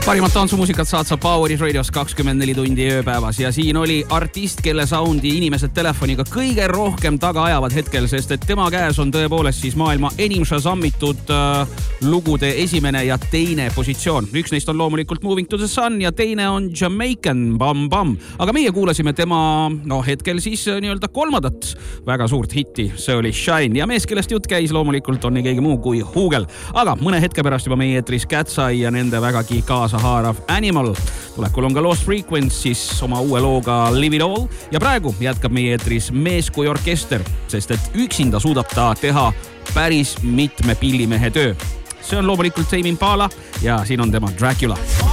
Parimat tantsumusikat saad sa Poweris Radios 24 tundi ööpäevas ja siin oli artist, kelle soundi inimesed telefoniga kõige rohkem taga ajavad hetkel, sest et tema käes on tõepoolest siis maailma enim shazammitud lugude esimene ja teine positsioon. Üks neist on loomulikult Moving to the Sun ja teine on Jamaican Bam Bam. Aga meie kuulasime tema hetkel siis nii-öelda kolmandat väga suurt hitti. See oli Shine ja mees, kellest jutt käis loomulikult on nii keegi muu kui Hugel. Aga mõne hetke pärast juba meie eetris Cat'Seye ja nende vägagi kaasa haarav Animal. Tulekul on ka Lost Frequencies oma uue looga Live It All ja praegu jätkab meie eetris mees kui orkester, sest et üksinda suudab ta teha päris mitme pillimehe töö. See on loomulikult Tame Impala ja siin on tema Dracula.